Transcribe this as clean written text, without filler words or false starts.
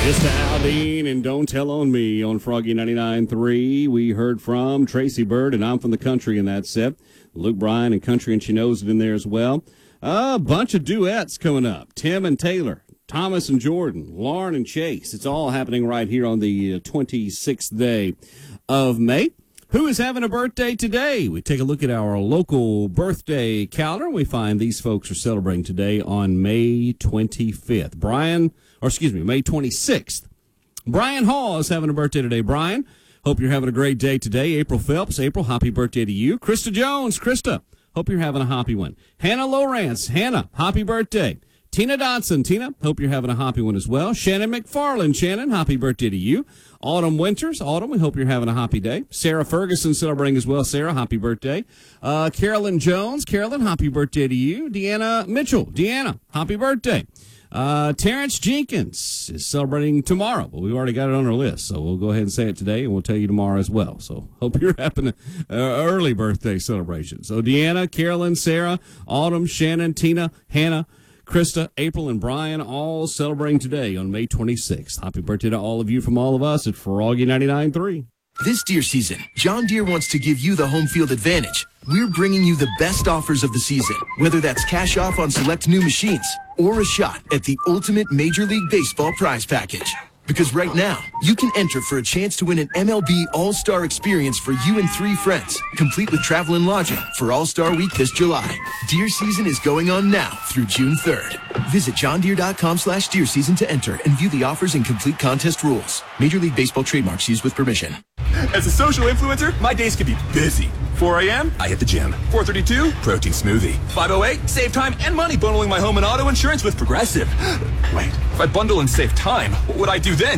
Mr. Aldean and Don't Tell on Me on Froggy 99.3. We heard from Tracy Byrd and I'm from the Country in that set. Luke Bryan and Country and She Knows It in there as well. A bunch of duets coming up. Tim and Taylor, Thomas and Jordan, Lauren and Chase. It's all happening right here on the 26th day of May. Who is having a birthday today? We take a look at our local birthday calendar. We find these folks are celebrating today on May 25th. May 26th. Brian Hall is having a birthday today. Brian, hope you're having a great day today. April Phelps, April, happy birthday to you. Krista Jones, Krista, hope you're having a happy one. Hannah Lawrence, Hannah, happy birthday. Tina Dodson, Tina, hope you're having a happy one as well. Shannon McFarland, Shannon, happy birthday to you. Autumn Winters, Autumn, we hope you're having a happy day. Sarah Ferguson celebrating as well. Sarah, happy birthday. Carolyn Jones, Carolyn, happy birthday to you. Deanna Mitchell, Deanna, happy birthday. Terrence Jenkins is celebrating tomorrow, but we've already got it on our list, so we'll go ahead and say it today, and we'll tell you tomorrow as well. So hope you're having an early birthday celebration. So Deanna, Carolyn, Sarah, Autumn, Shannon, Tina, Hannah, Krista, April, and Brian all celebrating today on May 26th. Happy birthday to all of you from all of us at Froggy 99.3. This deer season, John Deere wants to give you the home field advantage. We're bringing you the best offers of the season, whether that's cash off on select new machines or a shot at the ultimate Major League Baseball prize package. Because right now, you can enter for a chance to win an MLB All-Star experience for you and 3 friends, complete with travel and lodging for All-Star Week this July. Deer season is going on now through June 3rd. Visit johndeere.com/deer season to enter and view the offers and complete contest rules. Major League Baseball trademarks used with permission. As a social influencer, my days can be busy. 4 a.m., I hit the gym. 4:32, protein smoothie. 5:08, save time and money bundling my home and auto insurance with Progressive. Wait, if I bundle and save time, what would I do then?